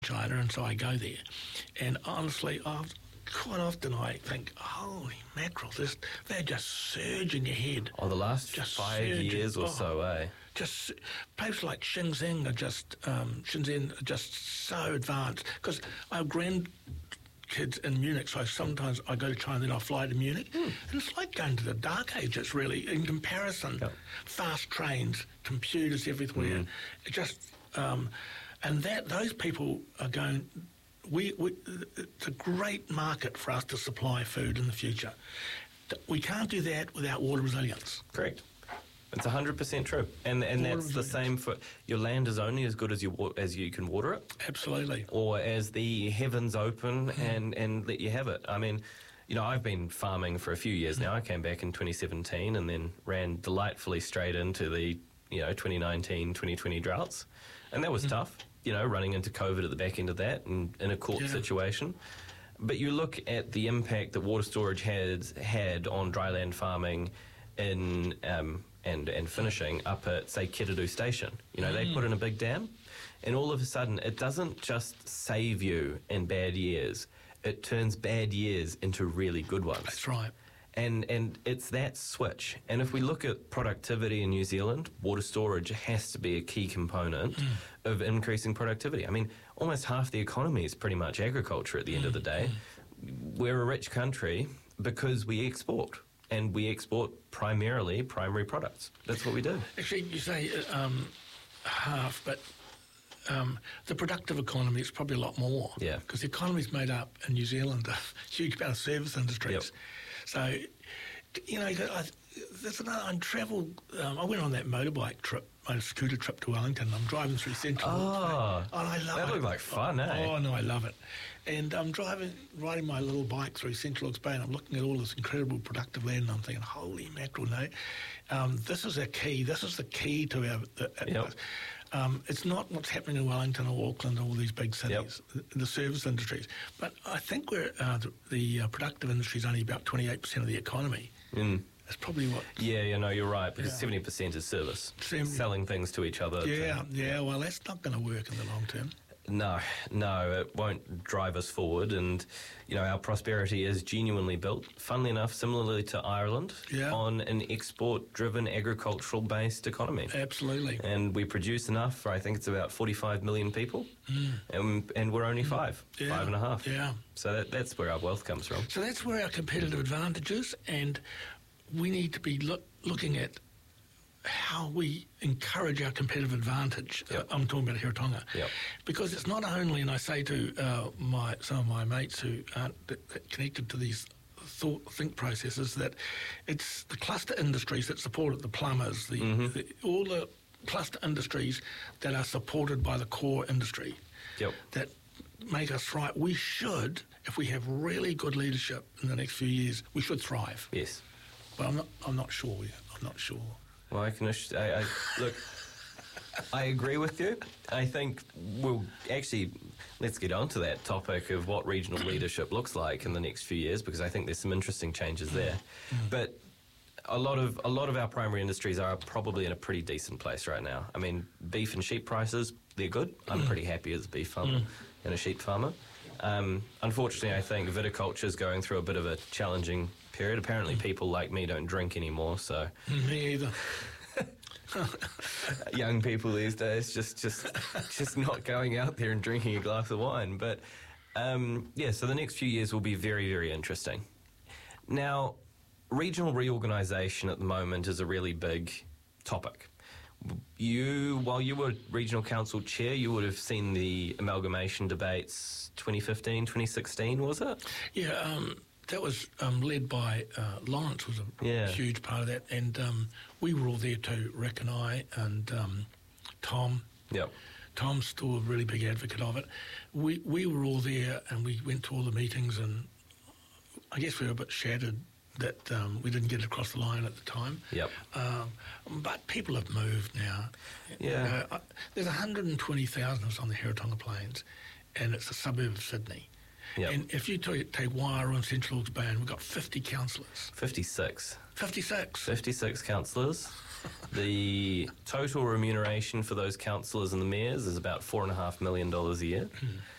China, and so I go there. And honestly, quite often I think, holy mackerel, they're just surging ahead. The last just 5 years or so, eh? Just places like Shenzhen are just so advanced. Because I have grandkids in Munich, so sometimes I go to China, then I fly to Munich. And it's like going to the dark ages, really, in comparison. Yep. Fast trains, computers everywhere. It just... and those people are going... it's a great market for us to supply food in the future. We can't do that without water resilience. Correct. It's 100% true. And that's the same for... Your land is only as good as you can water it. Absolutely. Or as the heavens open and let you have it. I mean, I've been farming for a few years now. I came back in 2017 and then ran delightfully straight into the 2019, 2020 droughts. And that was tough. Running into COVID at the back end of that and in a court situation. But you look at the impact that water storage has had on dryland farming and finishing up at, say, Kidadu Station. They put in a big dam, and all of a sudden it doesn't just save you in bad years, it turns bad years into really good ones. That's right. And it's that switch. And if we look at productivity in New Zealand, water storage has to be a key component of increasing productivity. I mean, almost half the economy is pretty much agriculture at the end of the day. We're a rich country because we export. And we export primarily primary products. That's what we do. Actually, you say half, but the productive economy is probably a lot more. Yeah. Because the economy is made up in New Zealand of a huge amount of service industries. Yep. So, there's another travel. I went on that scooter trip to Wellington. I'm driving through Central. Oh, and I love it. That looked like fun, eh? Oh, no, I love it. And I'm riding my little bike through Central Hawke's Bay, and I'm looking at all this incredible productive land, and I'm thinking, holy mackerel, no. This is a key. This is the key to our... it's not what's happening in Wellington or Auckland or all these big cities, the service industries. But I think the productive industry is only about 28% of the economy. That's probably what... Yeah, no, you're right, because 70% is service. Selling things to each other. Well, that's not going to work in the long term. No, it won't drive us forward, and our prosperity is genuinely built, funnily enough, similarly to Ireland, on an export-driven, agricultural-based economy. Absolutely. And we produce enough for, I think it's about 45 million people, and we're only 5.5. Yeah. So that's where our wealth comes from. So that's where our competitive advantage is, and we need to be looking at how we encourage our competitive advantage. I'm talking about Heretaunga. Because it's not only, and I say to some of my mates who aren't connected to these think processes, that it's the cluster industries that support it, the plumbers, all the cluster industries that are supported by the core industry that make us thrive. We should, if we have really good leadership in the next few years, we should thrive. Yes. But I'm not sure yet. I'm not sure. Well, look, I agree with you. I think let's get on to that topic of what regional leadership looks like in the next few years, because I think there's some interesting changes there. But a lot of our primary industries are probably in a pretty decent place right now. I mean, beef and sheep prices, they're good. I'm pretty happy as a beef farmer and a sheep farmer. Unfortunately, I think viticulture is going through a bit of a challenging period. Apparently, people like me don't drink anymore, so... Me either. Young people these days just not going out there and drinking a glass of wine. But, so the next few years will be very, very interesting. Now, regional reorganisation at the moment is a really big topic. While you were regional council chair, you would have seen the amalgamation debates 2015, 2016, was it? Yeah, that was led by Lawrence, was a huge part of that, and we were all there too, Rick and I, and Tom. Yep. Tom's still a really big advocate of it. We were all there, and we went to all the meetings, and I guess we were a bit shattered that we didn't get across the line at the time. Yep. But people have moved now. Yeah. There's 120,000 of us on the Heretaunga Plains, and it's a suburb of Sydney. Yep. And if you take Wairau and Central Hawke's Bay, we've got 50 councillors. 56. 56? 56 councillors. The total remuneration for those councillors and the mayors is about $4.5 million a year.